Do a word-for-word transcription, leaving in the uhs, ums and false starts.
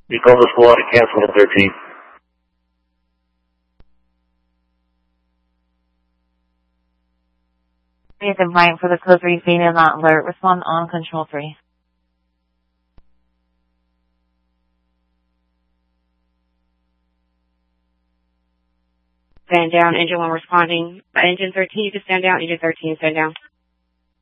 You called the squad to cancel on thirteen. Please invite for the code three female not alert. Respond on control three. Stand down, engine one responding. Engine thirteen, you can stand down. Engine thirteen, stand down.